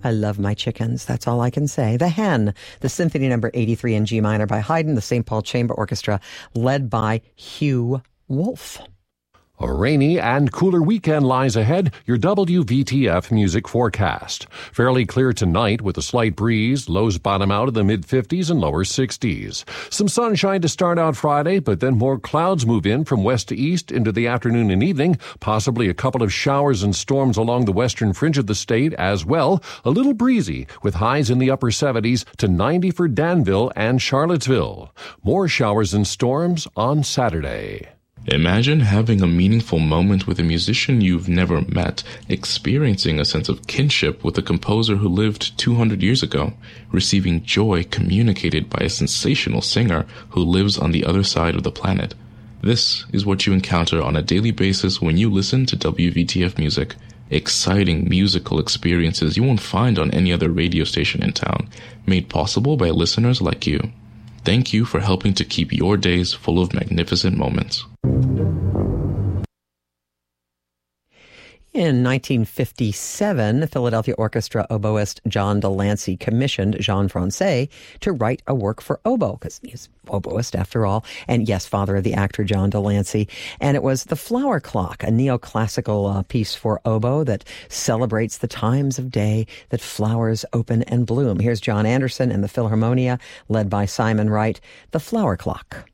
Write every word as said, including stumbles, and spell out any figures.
I love my chickens. That's all I can say. The Hen, the Symphony Number eighty-three in G minor by Haydn, the Saint Paul Chamber Orchestra, led by Hugh Wolf. A rainy and cooler weekend lies ahead. Your W V T F music forecast. Fairly clear tonight with a slight breeze. Lows bottom out in the mid-fifties and lower sixties. Some sunshine to start out Friday, but then more clouds move in from west to east into the afternoon and evening. Possibly a couple of showers and storms along the western fringe of the state as well. A little breezy with highs in the upper seventies to ninety for Danville and Charlottesville. More showers and storms on Saturday. Imagine having a meaningful moment with a musician you've never met, experiencing a sense of kinship with a composer who lived two hundred years ago, receiving joy communicated by a sensational singer who lives on the other side of the planet. This is what you encounter on a daily basis when you listen to W V T F music. Exciting musical experiences you won't find on any other radio station in town, made possible by listeners like you. Thank you for helping to keep your days full of magnificent moments. In nineteen fifty-seven, the Philadelphia Orchestra oboist John Delancey commissioned Jean Francais to write a work for oboe, because he's oboist after all, and yes, father of the actor John Delancey. And it was The Flower Clock, a neoclassical uh, piece for oboe that celebrates the times of day that flowers open and bloom. Here's John Anderson and the Philharmonia, led by Simon Wright, The Flower Clock.